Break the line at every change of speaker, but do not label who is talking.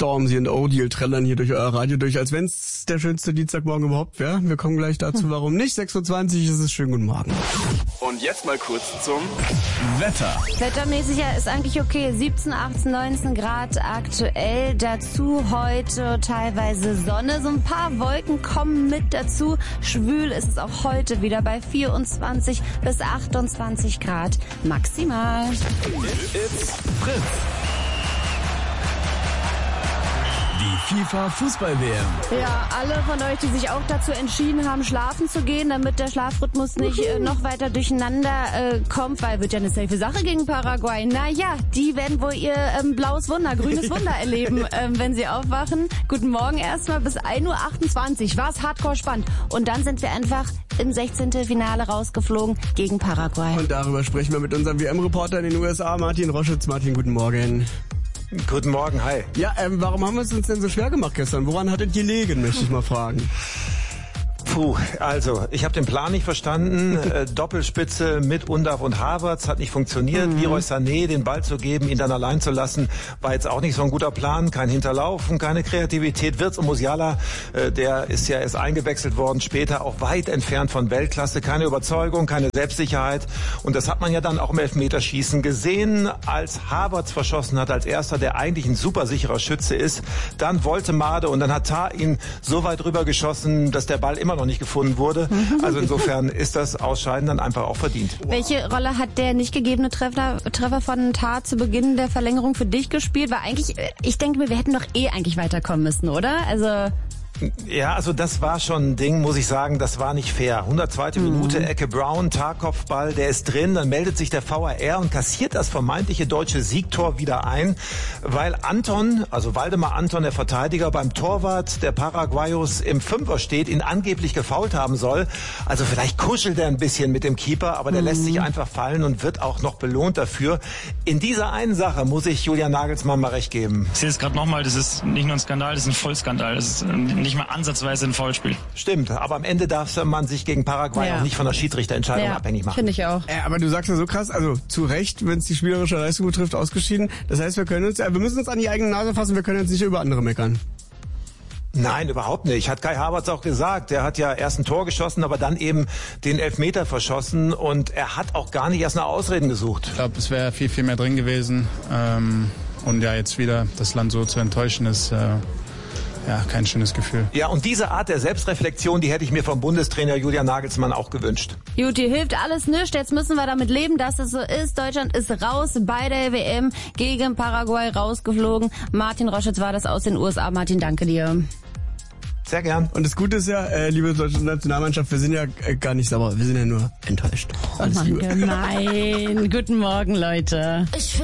Stormzy und Odile trällern hier durch euer Radio durch, als wenn es der schönste Dienstagmorgen überhaupt wäre. Wir kommen gleich dazu, warum nicht. 6.20 Uhr ist es. Schönen guten Morgen.
Und jetzt mal kurz zum Wetter.
Wettermäßig ist eigentlich okay. 17, 18, 19 Grad aktuell. Dazu heute teilweise Sonne. So ein paar Wolken kommen mit dazu. Schwül ist es auch heute wieder bei 24 bis 28 Grad maximal.
It's Fritz.
Die FIFA-Fußball-WM.
Ja, alle von euch, die sich auch dazu entschieden haben, schlafen zu gehen, damit der Schlafrhythmus nicht noch weiter durcheinander kommt, weil wird ja eine safe Sache gegen Paraguay. Naja, die werden wohl ihr blaues Wunder, grünes Wunder erleben, wenn sie aufwachen. Guten Morgen erstmal bis 1.28 Uhr. War's hardcore spannend. Und dann sind wir einfach im 16. Finale rausgeflogen gegen Paraguay.
Und darüber sprechen wir mit unserem WM-Reporter in den USA, Martin Roschitz. Martin, guten Morgen.
Guten Morgen, hi.
Ja, warum haben wir es uns denn so schwer gemacht gestern? Woran hat es gelegen, möchte ich mal fragen.
Puh, also, ich habe den Plan nicht verstanden. Doppelspitze mit Undav und Havertz hat nicht funktioniert. Leroy Sané den Ball zu geben, ihn dann allein zu lassen, war jetzt auch nicht so ein guter Plan. Kein Hinterlaufen, keine Kreativität. Wirtz und Musiala, der ist ja erst eingewechselt worden, später auch weit entfernt von Weltklasse. Keine Überzeugung, keine Selbstsicherheit. Und das hat man ja dann auch im Elfmeterschießen gesehen, als Havertz verschossen hat, als erster, der eigentlich ein super sicherer Schütze ist. Dann Woltemade und dann hat Tah ihn so weit rüber geschossen, dass der Ball immer noch nicht gefunden wurde. Also insofern ist das Ausscheiden dann einfach auch verdient.
Welche Rolle hat der nicht gegebene Treffer von Tah zu Beginn der Verlängerung für dich gespielt? Weil eigentlich, ich denke mir, wir hätten doch eigentlich weiterkommen müssen, oder?
Ja, also das war schon ein Ding, muss ich sagen, das war nicht fair. 102. Minute, Ecke Brown, Tah-Kopfball, der ist drin, dann meldet sich der VAR und kassiert das vermeintliche deutsche Siegtor wieder ein, weil Anton, also Waldemar Anton, der Verteidiger, beim Torwart der Paraguayos im Fünfer steht, ihn angeblich gefoult haben soll. Also vielleicht kuschelt er ein bisschen mit dem Keeper, aber der lässt sich einfach fallen und wird auch noch belohnt dafür. In dieser einen Sache muss ich Julian Nagelsmann mal recht geben.
Ich sehe es gerade nochmal, das ist nicht nur ein Skandal, das ist ein Vollskandal. Das ist nicht mal ansatzweise ein Foulspiel.
Stimmt, aber am Ende darf man sich gegen Paraguay auch nicht von der Schiedsrichterentscheidung abhängig machen.
Finde ich auch.
Aber du sagst ja so krass, also zu Recht, wenn es die spielerische Leistung betrifft, ausgeschieden. Das heißt, wir müssen uns an die eigene Nase fassen, wir können jetzt nicht über andere meckern.
Nein, überhaupt nicht. Hat Kai Havertz auch gesagt. Der hat ja erst ein Tor geschossen, aber dann eben den Elfmeter verschossen und er hat auch gar nicht erst nach Ausreden gesucht.
Ich glaube, es wäre viel, viel mehr drin gewesen. Und ja, jetzt wieder das Land so zu enttäuschen ist... Ja, kein schönes Gefühl.
Ja, und diese Art der Selbstreflexion, die hätte ich mir vom Bundestrainer Julian Nagelsmann auch gewünscht.
Gut, hier hilft alles nichts. Jetzt müssen wir damit leben, dass es so ist. Deutschland ist raus bei der WM gegen Paraguay rausgeflogen. Martin Roschitz war das aus den USA. Martin, danke dir.
Sehr gern.
Und das Gute ist ja, liebe deutsche Nationalmannschaft, wir sind ja gar nicht sauer, wir sind ja nur enttäuscht.
Oh Mann, gemein. Guten Morgen, Leute.